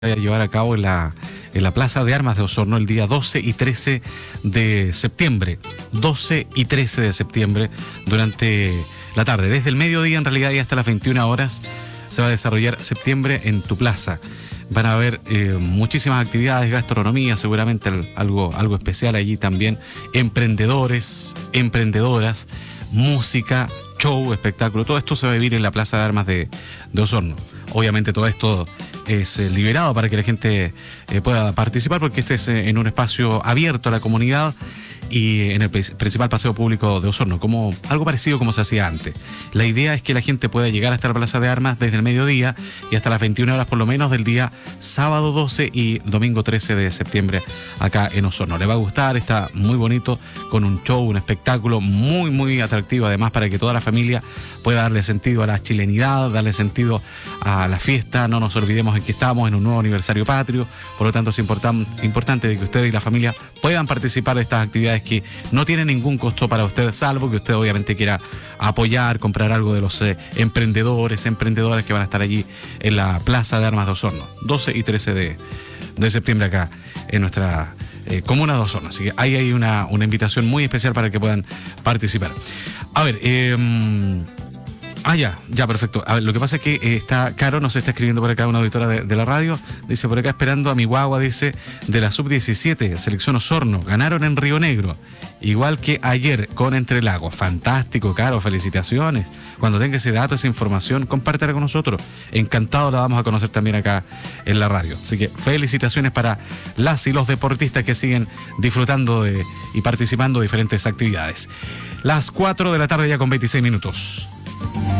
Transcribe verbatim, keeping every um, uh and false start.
a llevar a cabo en la, en la Plaza de Armas de Osorno el día doce y trece de septiembre. doce y trece de septiembre durante la tarde. Desde el mediodía en realidad y hasta las veintiuna horas se va a desarrollar Septiembre en tu plaza. Van a haber eh, muchísimas actividades, gastronomía, seguramente el, algo, algo especial allí también. Emprendedores, emprendedoras, música, show, espectáculo. Todo esto se va a vivir en la Plaza de Armas de, de Osorno. Obviamente todo esto es eh, liberado para que la gente eh, pueda participar, porque este es eh, en un espacio abierto a la comunidad y en el principal paseo público de Osorno, como algo parecido como se hacía antes. La idea es que la gente pueda llegar hasta la Plaza de Armas desde el mediodía y hasta las veintiuna horas por lo menos del día sábado doce y domingo trece de septiembre acá en Osorno. Le va a gustar, está muy bonito, con un show, un espectáculo muy muy atractivo, además para que toda la familia pueda darle sentido a la chilenidad, darle sentido a la fiesta. No nos olvidemos en que estamos en un nuevo aniversario patrio, por lo tanto es importan, importante de que usted y la familia puedan participar de estas actividades que no tienen ningún costo para usted, salvo que usted obviamente quiera apoyar, comprar algo de los eh, emprendedores, emprendedoras que van a estar allí en la Plaza de Armas de Osorno, doce y trece de, de septiembre acá en nuestra eh, comuna de Osorno. Así que ahí hay una, una invitación muy especial para que puedan participar. A ver, eh, Ah, ya, ya, perfecto. A ver, lo que pasa es que eh, está Caro, nos está escribiendo por acá una auditora de, de la radio, dice por acá esperando a mi guagua, dice, de la sub diecisiete, selección Osorno, ganaron en Río Negro, igual que ayer con Entre Lagos. Fantástico, Caro, felicitaciones. Cuando tenga ese dato, esa información, compártela con nosotros. Encantado la vamos a conocer también acá en la radio. Así que felicitaciones para las y los deportistas que siguen disfrutando de, y participando de diferentes actividades. Las cuatro de la tarde ya con veintiséis minutos.